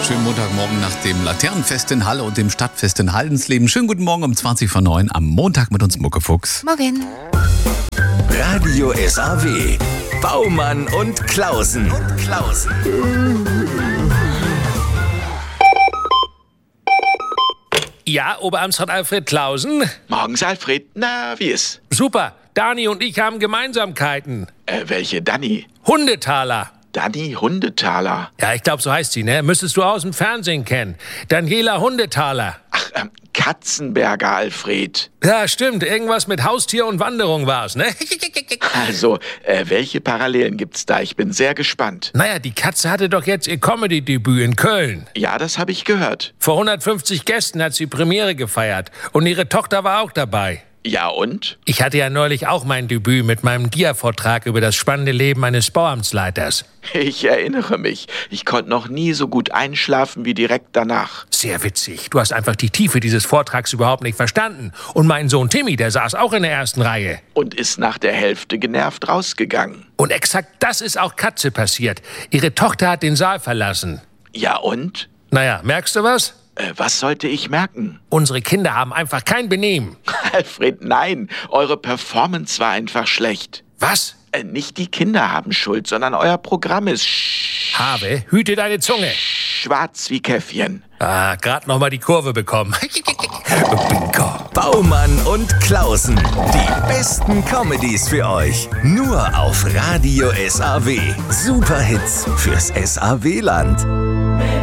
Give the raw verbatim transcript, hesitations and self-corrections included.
Schönen Montagmorgen nach dem Laternenfest in Halle und dem Stadtfest in Haldensleben. Schönen guten Morgen um zwanzig vor neun am Montag mit uns Muckefuchs. Morgen. Radio S A W. Baumann und Klausen. Und Klausen. Ja, Oberamtsrat Alfred Klausen. Morgens, Alfred. Na, wie ist? Super. Dani und ich haben Gemeinsamkeiten. Äh, welche Danny? Hundetaler. Danny Hundetaler. Ja, ich glaube, so heißt sie, ne? Müsstest du aus dem Fernsehen kennen. Daniela Hundetaler. Ach, ähm, Katzenberger, Alfred. Ja, stimmt. Irgendwas mit Haustier und Wanderung war's, ne? Also, äh, welche Parallelen gibt's da? Ich bin sehr gespannt. Naja, die Katze hatte doch jetzt ihr Comedy-Debüt in Köln. Ja, das habe ich gehört. Vor hundertfünfzig Gästen hat sie Premiere gefeiert. Und ihre Tochter war auch dabei. Ja, und? Ich hatte ja neulich auch mein Debüt mit meinem Dia-Vortrag über das spannende Leben eines Bauamtsleiters. Ich erinnere mich. Ich konnte noch nie so gut einschlafen wie direkt danach. Sehr witzig. Du hast einfach die Tiefe dieses Vortrags überhaupt nicht verstanden. Und mein Sohn Timmy, der saß auch in der ersten Reihe. Und ist nach der Hälfte genervt rausgegangen. Und exakt das ist auch Katze passiert. Ihre Tochter hat den Saal verlassen. Ja, und? Naja, merkst du was? Äh, was sollte ich merken? Unsere Kinder haben einfach kein Benehmen. Alfred, nein. Eure Performance war einfach schlecht. Was? Äh, nicht die Kinder haben Schuld, sondern euer Programm ist sch Habe, hüte deine Zunge. schwarz wie Käffchen. Ah, grad noch mal die Kurve bekommen. Bingo. Baumann und Klausen. Die besten Comedies für euch. Nur auf Radio S A W. Superhits fürs S A W-Land.